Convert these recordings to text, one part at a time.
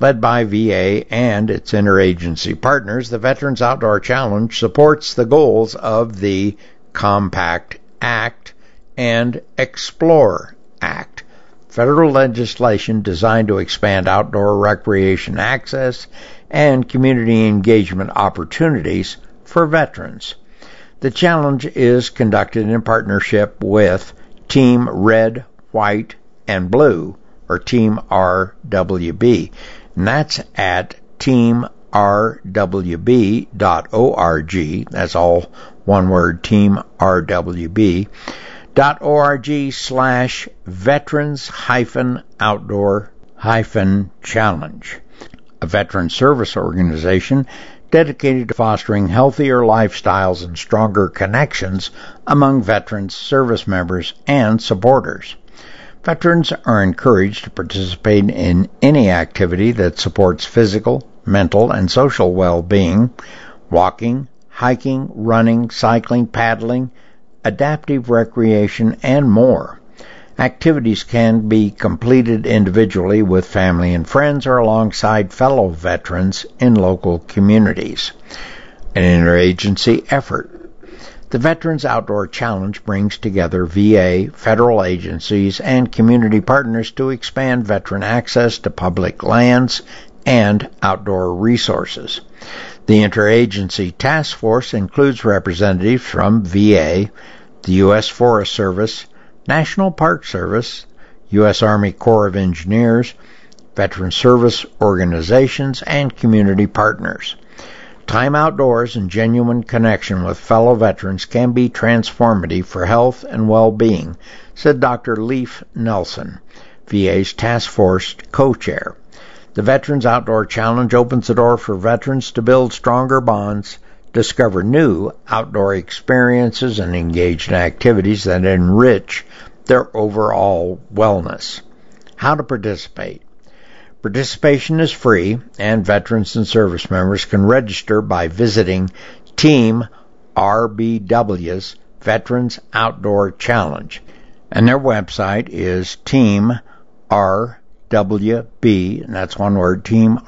Led by VA and its interagency partners, the Veterans Outdoor Challenge supports the goals of the Compact Act and Explore Act, federal legislation designed to expand outdoor recreation access and community engagement opportunities for veterans. The challenge is conducted in partnership with Team Red, White, and Blue, or Team RWB, and that's at teamrwb.org. That's all one word, teamrwb.org/veterans-outdoor-challenge, a veteran service organization dedicated to fostering healthier lifestyles and stronger connections among veterans, service members, and supporters. Veterans are encouraged to participate in any activity that supports physical, mental, and social well-being: walking, hiking, running, cycling, paddling, adaptive recreation, and more. Activities can be completed individually with family and friends or alongside fellow veterans in local communities. An interagency effort. The Veterans Outdoor Challenge brings together VA, federal agencies, and community partners to expand veteran access to public lands and outdoor resources. The interagency task force includes representatives from VA, the U.S. Forest Service, National Park Service, U.S. Army Corps of Engineers, veteran service organizations, and community partners. Time outdoors and genuine connection with fellow veterans can be transformative for health and well-being, said Dr. Leif Nelson, VA's task force co-chair. The Veterans Outdoor Challenge opens the door for veterans to build stronger bonds, discover new outdoor experiences, and engage in activities that enrich their overall wellness. How to participate. Participation is free, and veterans and service members can register by visiting Team RBW's Veterans Outdoor Challenge, and their website is Team RWB, and that's one word,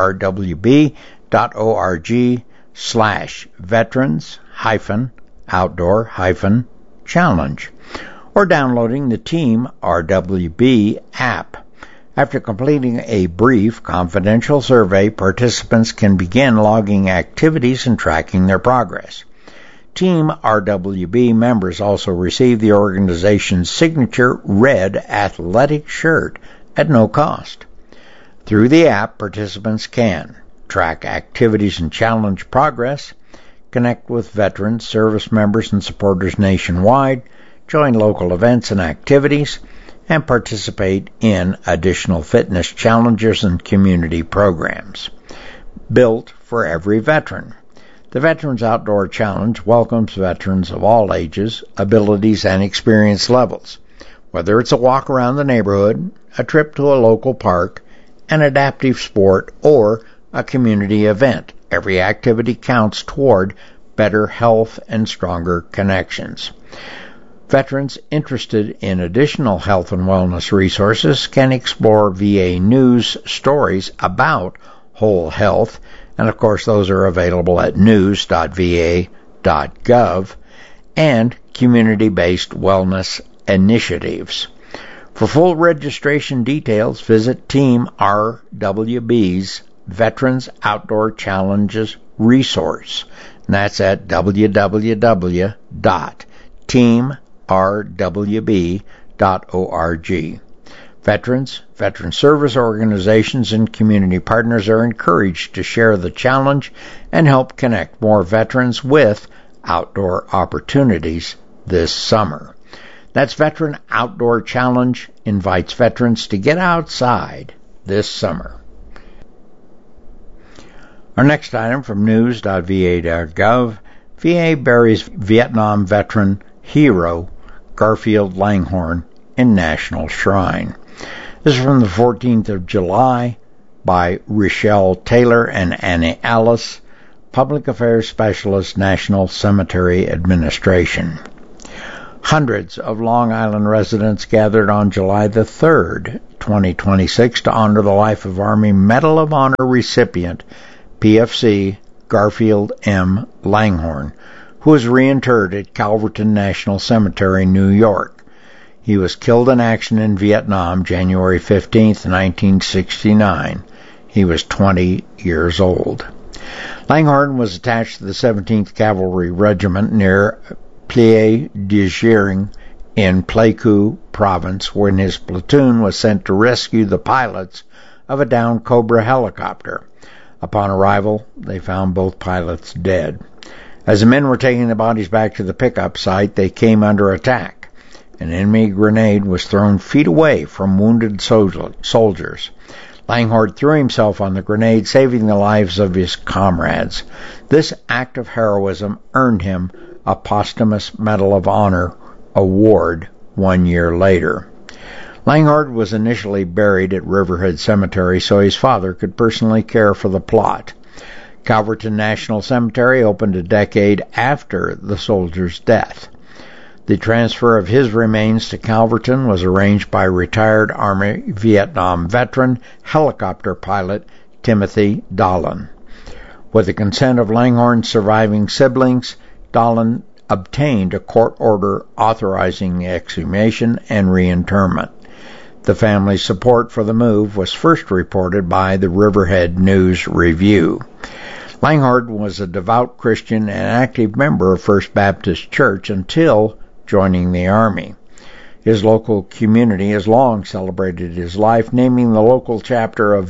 teamrwb.org/veterans-outdoor-challenge, or downloading the Team RWB app. After completing a brief, confidential survey, participants can begin logging activities and tracking their progress. Team RWB members also receive the organization's signature red athletic shirt at no cost. Through the app, participants can track activities and challenge progress, connect with veterans, service members, and supporters nationwide, join local events and activities, and participate in additional fitness challenges and community programs. Built for every veteran. The Veterans Outdoor Challenge welcomes veterans of all ages, abilities, and experience levels. Whether it's a walk around the neighborhood, a trip to a local park, an adaptive sport, or a community event, every activity counts toward better health and stronger connections. Veterans interested in additional health and wellness resources can explore VA news stories about whole health, and of course those are available at news.va.gov, and community-based wellness initiatives. For full registration details, visit Team RWB's Veterans Outdoor Challenges resource, and that's at www.teamrwb.org. Veterans, veteran service organizations, and community partners are encouraged to share the challenge and help connect more veterans with outdoor opportunities this summer. That's Veteran Outdoor Challenge invites veterans to get outside this summer. Our next item from news.va.gov, VA buries Vietnam veteran hero Garfield Langhorne in National Shrine. This is from the 14th of July by Rochelle Taylor and Annie Alice, Public Affairs Specialist, National Cemetery Administration. Hundreds of Long Island residents gathered on July the 3rd 2026 to honor the Life of Army Medal of Honor recipient PFC Garfield M. Langhorne, who was reinterred at Calverton National Cemetery, New York. He was killed in action in Vietnam January 15, 1969. He was 20 years old. Langhorne was attached to the 17th Cavalry Regiment near Plaie-de-Giering in Pleiku Province when his platoon was sent to rescue the pilots of a downed Cobra helicopter. Upon arrival, they found both pilots dead. As the men were taking the bodies back to the pickup site, they came under attack. An enemy grenade was thrown feet away from wounded soldiers. Langhorne threw himself on the grenade, saving the lives of his comrades. This act of heroism earned him a posthumous Medal of Honor award 1 year later. Langhorne was initially buried at Riverhead Cemetery so his father could personally care for the plot. Calverton National Cemetery opened a decade after the soldier's death. The transfer of his remains to Calverton was arranged by retired Army Vietnam veteran helicopter pilot Timothy Dahlin. With the consent of Langhorne's surviving siblings, Dahlin obtained a court order authorizing the exhumation and reinterment. The family's support for the move was first reported by the Riverhead News Review. Langhorne was a devout Christian and active member of First Baptist Church until joining the Army. His local community has long celebrated his life, naming the local chapter of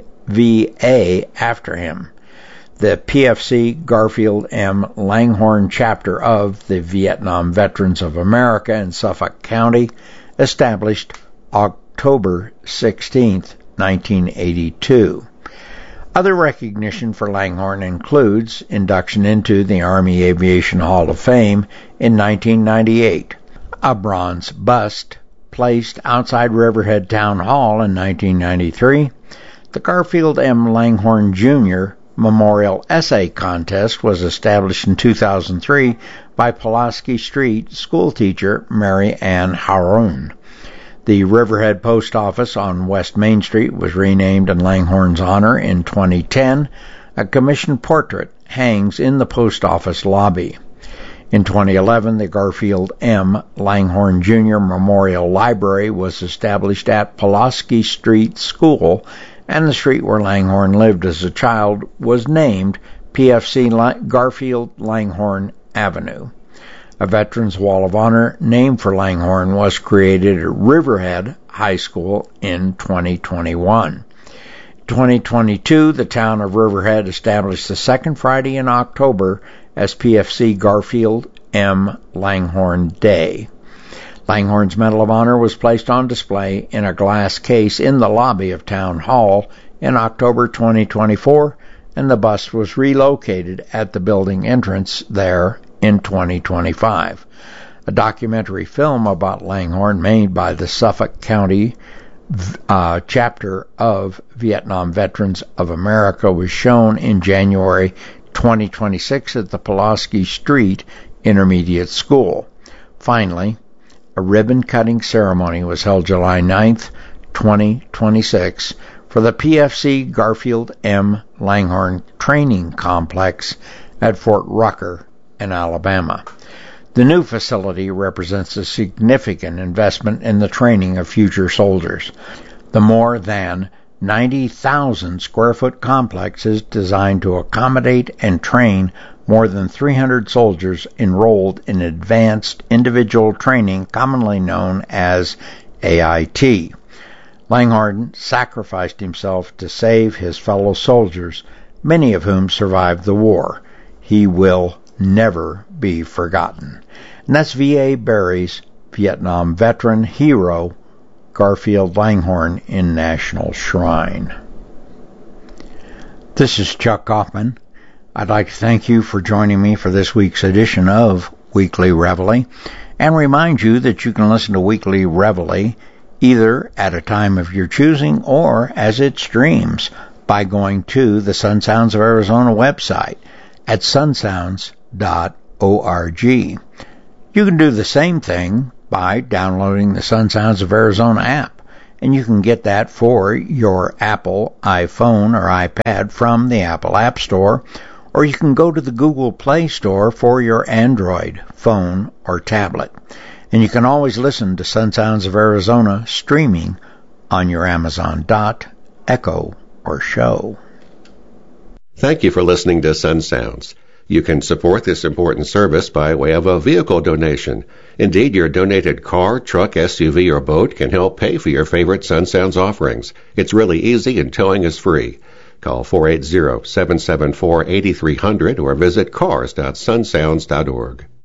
VVA after him. The PFC Garfield M. Langhorne chapter of the Vietnam Veterans of America in Suffolk County, established October 16, 1982. Other recognition for Langhorne includes induction into the Army Aviation Hall of Fame in 1998, a bronze bust placed outside Riverhead Town Hall in 1993, the Garfield M. Langhorne Jr. Memorial Essay Contest was established in 2003 by Pulaski Street schoolteacher Mary Ann Haroun. The Riverhead Post Office on West Main Street was renamed in Langhorne's honor in 2010. A commissioned portrait hangs in the post office lobby. In 2011, the Garfield M. Langhorne Jr. Memorial Library was established at Pulaski Street School, and the street where Langhorne lived as a child was named PFC Garfield Langhorne Avenue. A Veterans Wall of Honor named for Langhorne was created at Riverhead High School in 2021. In 2022, the town of Riverhead established the second Friday in October as PFC Garfield M. Langhorne Day. Langhorne's Medal of Honor was placed on display in a glass case in the lobby of Town Hall in October 2024, and the bust was relocated at the building entrance there in 2025. A documentary film about Langhorne made by the Suffolk County chapter of Vietnam Veterans of America was shown in January 2026 at the Pulaski Street Intermediate School. Finally, a ribbon-cutting ceremony was held July 9th, 2026 for the PFC Garfield M. Langhorne Training Complex at Fort Rucker in Alabama. The new facility represents a significant investment in the training of future soldiers. The more than 90,000 square foot complex is designed to accommodate and train more than 300 soldiers enrolled in advanced individual training commonly known as AIT. Langhorne sacrificed himself to save his fellow soldiers, many of whom survived the war. He will never be forgotten. And that's VA buries Vietnam veteran hero Garfield Langhorne in National Shrine. This is Chuck Kaufman. I'd like to thank you for joining me for this week's edition of Weekly Reveille, and remind you that you can listen to Weekly Reveille either at a time of your choosing or as it streams by going to the Sun Sounds of Arizona website at sunsounds.org. You can do the same thing by downloading the Sun Sounds of Arizona app and you can get that for your Apple iPhone or iPad from the Apple App Store, or you can go to the Google Play Store for your Android phone or tablet. And you can always listen to Sun Sounds of Arizona streaming on your Amazon Dot, Echo, or Show. Thank you for listening to Sun Sounds. You can support this important service by way of a vehicle donation. Indeed, your donated car, truck, SUV, or boat can help pay for your favorite Sun Sounds offerings. It's really easy and towing is free. Call 480-774-8300 or visit cars.sunsounds.org.